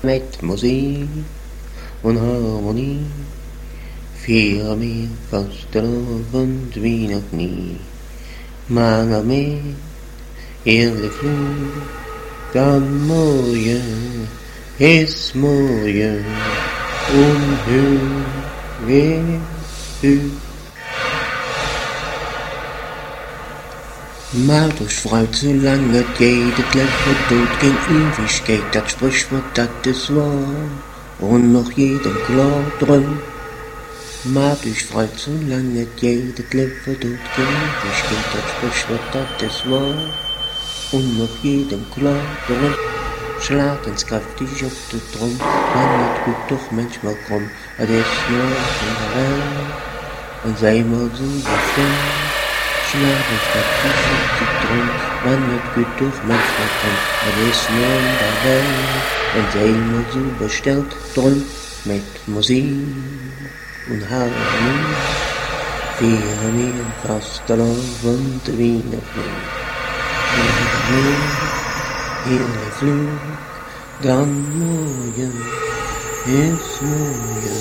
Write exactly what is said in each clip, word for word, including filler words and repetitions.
Met muziek en harmonie vieren wir vastelovend wie nog nie. Maar daarmee eerlijk vloed, dan mooie is mooie onheus weer u. Maar dus fruit, zolang het geht, het leven doet geen Ewigkeit, dat Sprichwort, dat is waar, und noch jedem klar drum. Maar dus fruit, zolang het geht, het leven doet geen Ewigkeit, dat Sprichwort, dat is waar, und noch jedem klar drum. Slaat eens krachtig op de trom, maar het goed toch manchmal krom, het is nog in de welt, en zij maar zo bestemd. Slaat eens krachtig op de trom, maar het goed toch manchmal krom, het is nog in de welt, en zij maar zo besteld, drum met muziek en harmonie, vieren wir vastelovend wie nog nie. Heerlijk vloed, dan mooie is mooie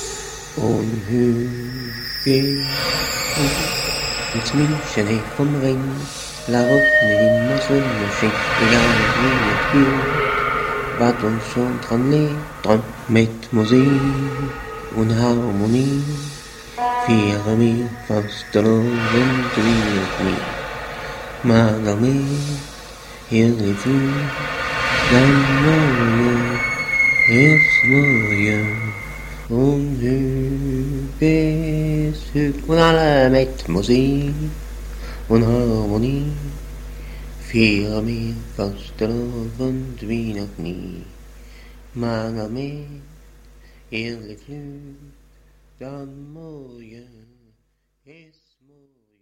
onheugig. Het München heeft vom Ring, waarop nu immer Sonnenschein, egal wie het geht, wat ons schon dran lebt, dran met muziek en harmonie, vieren wir vastelovend wie nog nie. Maar daarmee heerlijk vloed, dan mooie is mooie onheugig. En alle met muziek en harmonie vieren wir vastelovend wie nog nie. Maar daarmee heerlijk vloed, dan mooie is mooie.